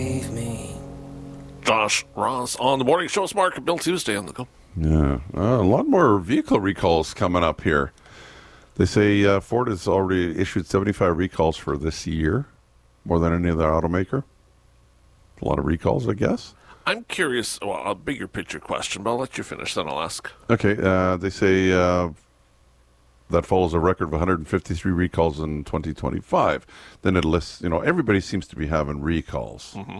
save me. Josh Ross on the morning show. Mark Bill Tuesday on the go. Yeah, a lot more vehicle recalls coming up here. They say Ford has already issued 75 recalls for this year, more than any other automaker. A lot of recalls, I guess. I'm curious, well, a bigger picture question, but I'll let you finish, then I'll ask. Okay, they say that follows a record of 153 recalls in 2025. Then it lists, everybody seems to be having recalls. Mm-hmm.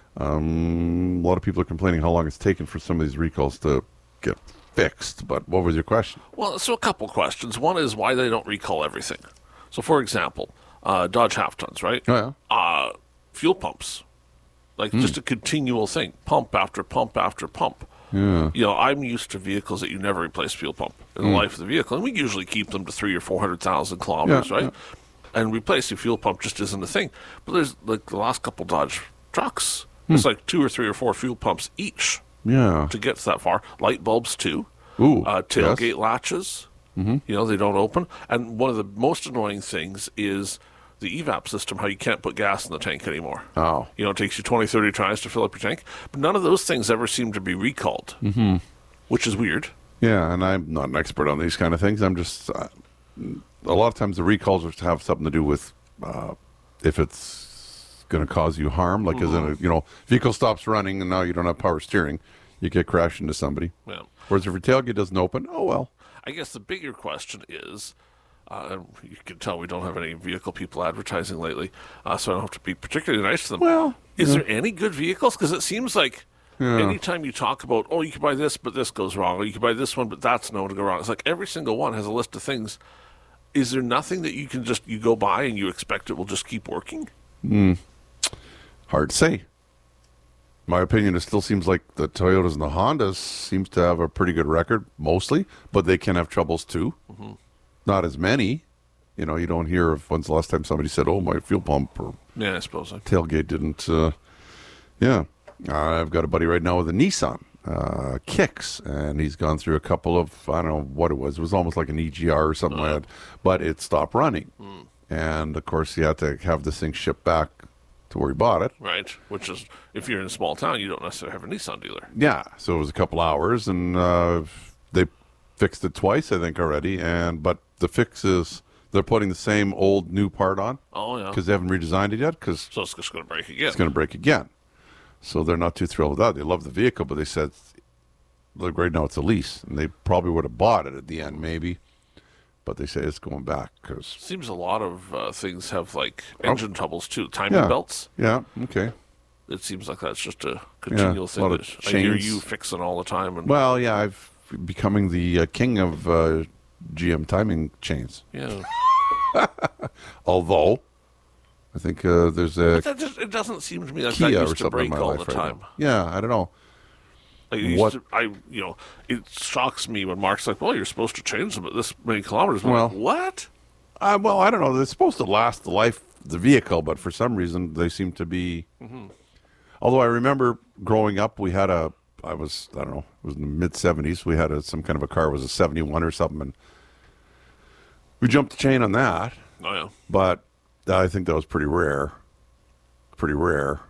A lot of people are complaining how long it's taken for some of these recalls to get fixed. But what was your question? Well, so a couple questions. One is why they don't recall everything. So, for example, Dodge half-tons, right? Oh, yeah. Fuel pumps. Like just a continual thing, pump after pump after pump. Yeah. I'm used to vehicles that you never replace fuel pump in the life of the vehicle, and we usually keep them to 300,000 or 400,000 kilometers, right? Yeah. And replacing fuel pump just isn't a thing. But there's like the last couple Dodge trucks, it's like 2 or 3 or 4 fuel pumps each. Yeah. To get that far, light bulbs too. Ooh, tailgate latches. Mm-hmm. They don't open. And one of the most annoying things is the evap system, how you can't put gas in the tank anymore. Oh. It takes you 20, 30 tries to fill up your tank. But none of those things ever seem to be recalled, which is weird. Yeah, and I'm not an expert on these kind of things. I'm just, a lot of times the recalls have something to do with if it's going to cause you harm. Like, as in vehicle stops running and now you don't have power steering, you get crashed into somebody. Yeah. Whereas if your tailgate doesn't open, oh well. I guess the bigger question is, you can tell we don't have any vehicle people advertising lately, so I don't have to be particularly nice to them. Well, is there any good vehicles? Because it seems like anytime you talk about, you can buy this, but this goes wrong, or you can buy this one, but that's known to go wrong. It's like every single one has a list of things. Is there nothing that you can you go by and you expect it will just keep working? Hard to say. My opinion, it still seems like the Toyotas and the Hondas seems to have a pretty good record, mostly, but they can have troubles too. Mm-hmm. Not as many. You don't hear of when's the last time somebody said, my fuel pump or I suppose tailgate didn't. I've got a buddy right now with a Nissan Kicks, and he's gone through a couple of, I don't know what it was. It was almost like an EGR or something like that, but it stopped running. And, of course, he had to have this thing shipped back to where he bought it. Right, which is, if you're in a small town, you don't necessarily have a Nissan dealer. Yeah, so it was a couple hours, and they fixed it twice, I think, already. But the fix is they're putting the same old new part on. Oh, yeah. Because they haven't redesigned it yet. So it's just going to break again. It's going to break again. So they're not too thrilled with that. They love the vehicle, but they said, look, right now it's a lease. And they probably would have bought it at the end, maybe. But they say it's going back. Seems a lot of things have, engine troubles, too. Timing belts. Yeah, okay. It seems like that's just a continual thing that I hear you fixing all the time. Well, yeah, I've becoming the king of GM timing chains. Yeah. Although, I think there's a... it doesn't seem to me like Kia that used or to break all the right time. Now. Yeah, I don't know. It shocks me when Mark's like, well, you're supposed to change them at this many kilometers. I'm well, like, what? Well, I don't know. They're supposed to last the life of the vehicle, but for some reason they seem to be... Mm-hmm. Although I remember growing up, we had it was in the mid-'70s. We had some kind of a car. It was a 71 or something, and we jumped the chain on that. Oh, yeah. But I think that was pretty rare. Pretty rare.